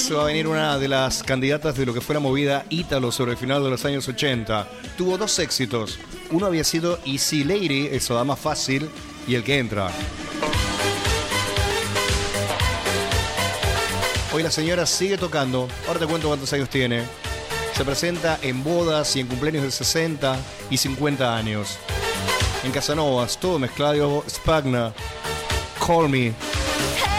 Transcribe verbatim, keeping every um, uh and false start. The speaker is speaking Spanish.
Después va a venir una de las candidatas de lo que fue la movida ítalo sobre el final de los años ochenta. Tuvo dos éxitos. Uno había sido Easy Lady, eso da más fácil, y El que entra. Hoy la señora sigue tocando. Ahora te cuento cuántos años tiene. Se presenta en bodas y en cumpleaños de sesenta y cincuenta años. En Casanovas, todo mezclado. Spagna, Call Me.